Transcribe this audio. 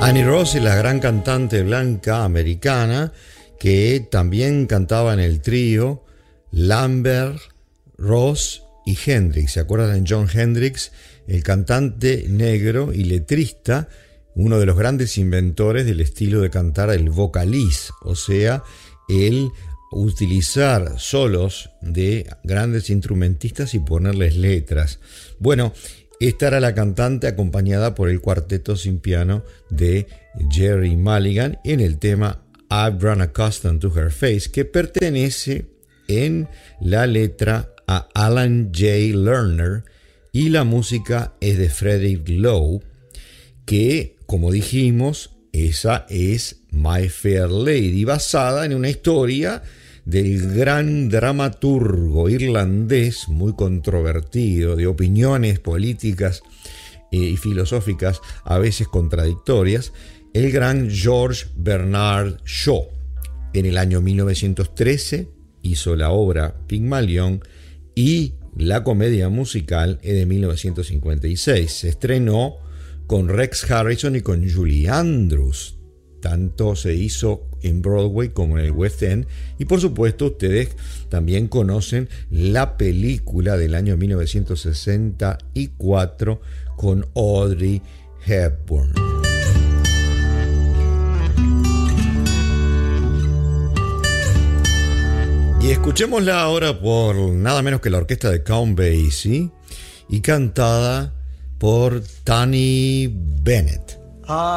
Annie Ross es la gran cantante blanca americana que también cantaba en el trío Lambert, Ross y Hendrix. ¿Se acuerdan de John Hendrix? El cantante negro y letrista, uno de los grandes inventores del estilo de cantar el vocalise, o sea, el utilizar solos de grandes instrumentistas y ponerles letras. Bueno, esta era la cantante acompañada por el cuarteto sin piano de Gerry Mulligan en el tema I've Grown Accustomed to Her Face, que pertenece en la letra a Alan J. Lerner y la música es de Frederick Lowe, que, como dijimos, esa es My Fair Lady, basada en una historia del gran dramaturgo irlandés muy controvertido, de opiniones políticas y filosóficas a veces contradictorias, el gran George Bernard Shaw. En el año 1913 hizo la obra Pygmalion y la comedia musical es de 1956. Se estrenó con Rex Harrison y con Julie Andrews. Tanto se hizo en Broadway como en el West End. Y por supuesto ustedes también conocen la película del año 1964 con Audrey Hepburn. Y escuchémosla ahora por nada menos que la orquesta de Count Basie y cantada por Tony Bennett.